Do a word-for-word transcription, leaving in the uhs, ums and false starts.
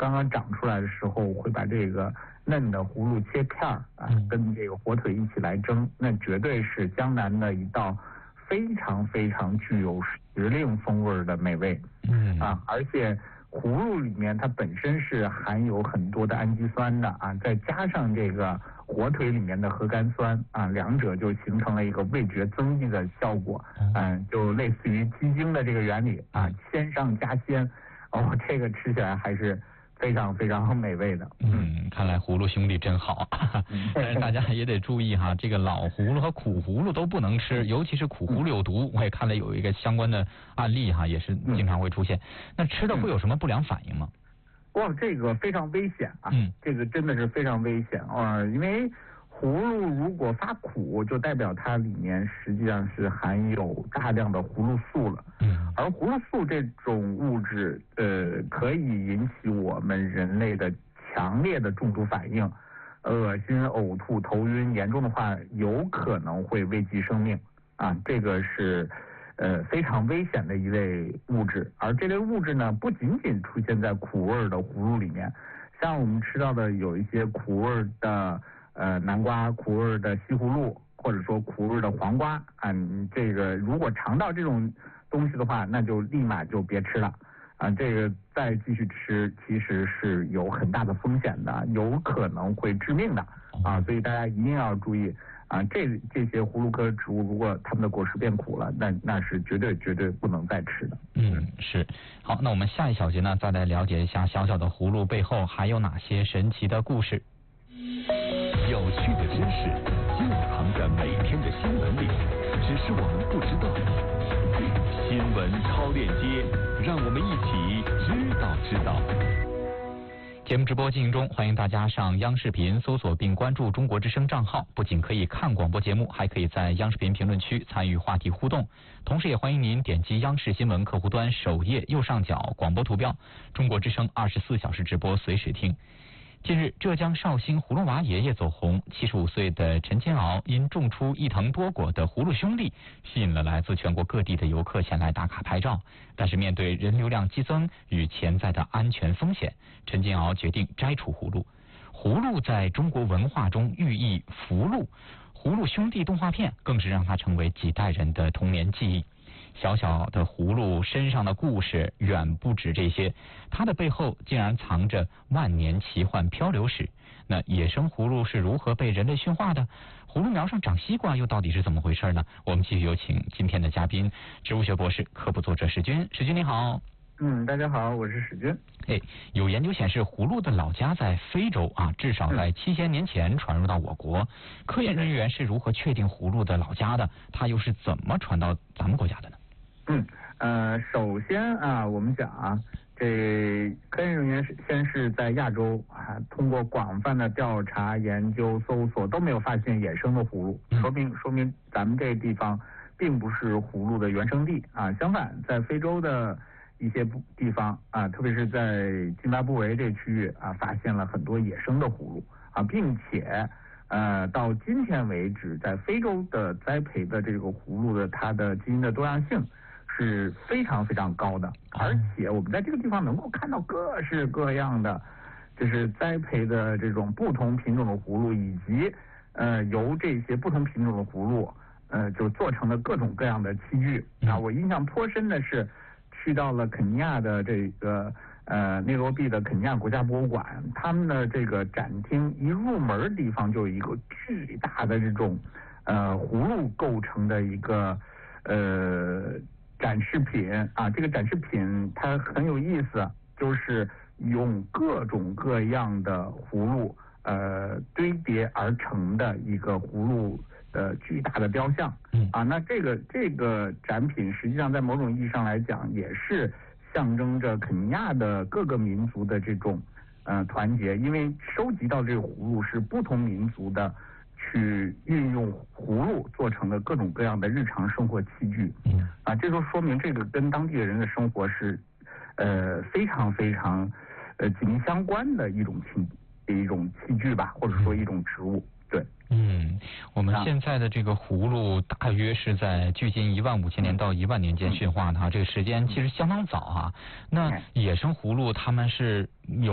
刚刚长出来的时候，会把这个嫩的葫芦切片儿啊，跟这个火腿一起来蒸，那绝对是江南的一道非常非常具有时令风味的美味。嗯啊，而且葫芦里面它本身是含有很多的氨基酸的啊，再加上这个火腿里面的核苷酸啊，两者就形成了一个味觉增益的效果。嗯，就类似于鸡精的这个原理啊，鲜上加鲜。哦，这个吃起来还是非常非常美味的。 嗯，看来葫芦兄弟真好。但是大家也得注意哈，这个老葫芦和苦葫芦都不能吃，尤其是苦葫芦有毒。我也看了有一个相关的案例哈，也是经常会出现。那吃的会有什么不良反应吗？ 哇，这个非常危险啊！嗯，这个真的是非常危险啊，因为葫芦如果发苦，就代表它里面实际上是含有大量的葫芦素了。嗯，而葫芦素这种物质，呃，可以引起我们人类的强烈的中毒反应，恶心、呕吐、头晕，严重的话有可能会危及生命啊！这个是呃非常危险的一类物质。而这类物质呢，不仅仅出现在苦味的葫芦里面，像我们吃到的有一些苦味的。呃，南瓜、苦味的西葫芦，或者说苦味的黄瓜啊，你这个如果尝到这种东西的话，那就立马就别吃了啊！这个再继续吃，其实是有很大的风险的，有可能会致命的啊！所以大家一定要注意啊！这这些葫芦科植物，如果它们的果实变苦了，那那是绝对绝对不能再吃的。 嗯，是。好，那我们下一小节呢，再来了解一下小小的葫芦背后还有哪些神奇的故事。 有趣的知识就藏在每天的新闻里，只是我们不知道。新闻超链接，让我们一起知道知道。 节目直播进行中，欢迎大家上央视频搜索并关注中国之声账号，不仅可以看广播节目，还可以在央视频评论区参与话题互动。同时也欢迎您点击央视新闻客户端首页右上角广播图标，中国之声二十四小时直播随时听。近日，浙江绍兴葫芦娃爷爷走红，七十五岁的陈金鳌因种出一藤多果的葫芦兄弟，吸引了来自全国各地的游客前来打卡拍照。但是面对人流量激增与潜在的安全风险，陈金鳌决定摘除葫芦。葫芦在中国文化中寓意福禄，葫芦兄弟动画片更是让它成为几代人的童年记忆。小小的葫芦身上的故事远不止这些，它的背后竟然藏着万年奇幻漂流史。那野生葫芦是如何被人类驯化的？葫芦苗上长西瓜又到底是怎么回事呢？我们继续有请今天的嘉宾，植物学博士、科普作者史军。史军你好。 嗯，大家好，我是史军。 哎，有研究显示，葫芦的老家在非洲啊，至少在七千年前传入到我国。嗯、科研人员是如何确定葫芦的老家的？它又是怎么传到咱们国家的呢？ 嗯，呃，首先啊，我们讲啊，这科研人员是先是在亚洲啊，通过广泛的调查、研究、搜索，都没有发现野生的葫芦，说明说明咱们这地方并不是葫芦的原生地啊。相反，在非洲的一些地方啊，特别是在津巴布韦这区域啊，发现了很多野生的葫芦啊，并且呃，到今天为止，在非洲的栽培的这个葫芦的它的基因的多样性是非常非常高的，而且我们在这个地方能够看到各式各样的，就是栽培的这种不同品种的葫芦，以及呃由这些不同品种的葫芦呃就做成了各种各样的器具啊。我印象颇深的是去到了肯尼亚的这个呃内罗毕的肯尼亚国家博物馆，他们的这个展厅一入门的地方就有一个巨大的这种呃葫芦构成的一个呃。展示品啊，这个展示品它很有意思，就是用各种各样的葫芦呃堆叠而成的一个葫芦的巨大的雕像啊。那这个这个展品实际上在某种意义上来讲，也是象征着肯尼亚的各个民族的这种呃团结，因为收集到这个葫芦是不同民族的。去运用葫芦做成的各种各样的日常生活器具，啊，这就说明这个跟当地的人的生活是，呃，非常非常，呃，紧密相关的一种器一种器具吧，或者说一种植物。对， 嗯，我们现在的这个葫芦大约是在距今一万五千年到一万年间驯化的哈，这个时间其实相当早啊。那野生葫芦它们是有